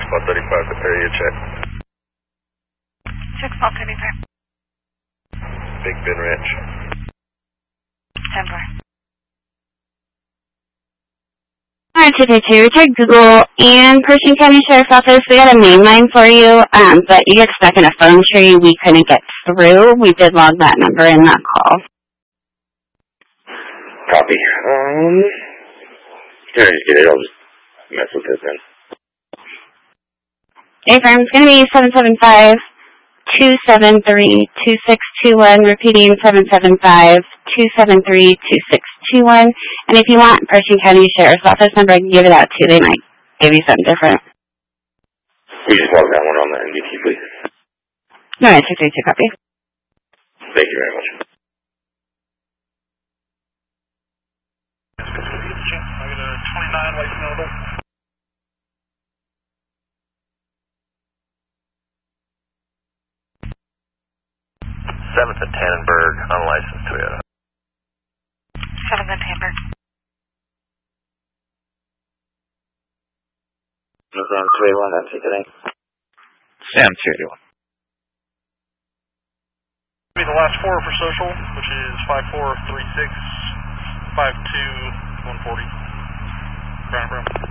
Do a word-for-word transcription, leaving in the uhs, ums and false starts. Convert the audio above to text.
Spot thirty-five, area check. Check spot thirty-five. Big Bend Ranch. ten four. Alright, two two two, check Google and Pershing County Sheriff's Office. We had a main line for you, um, but you get stuck in a phone tree. We couldn't get through. We did log that number in that call. Copy. Um, can I just get it? I'll just mess with this then. A-firm is going to be seven seven five, two seven three, two six two one, repeating seven seven five, two seven three, two six two one. And if you want Pershing County Sheriff's Office number, I can give it out too. They might give you something different. We just log that one on the N D T, please. No, I took two copy. Thank you very much. I got a twenty-nine license notable. seventh and Tannenberg, unlicensed Toyota. seventh and Tannenberg. Sam two eighty-one, that's it today. Sam two eighty-one. Be the last four for social, which is five four three six five two one forty. Brown and Brown.